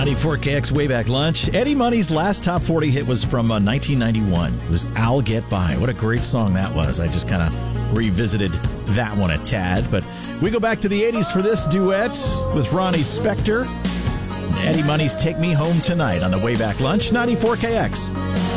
94KX Way Back Lunch. Eddie Money's last top 40 hit was from 1991. It was I'll Get By. What a great song that was. I just kind of revisited that one a tad. But we go back to the 80s for this duet with Ronnie Spector. Eddie Money's Take Me Home Tonight on the Way Back Lunch, 94KX.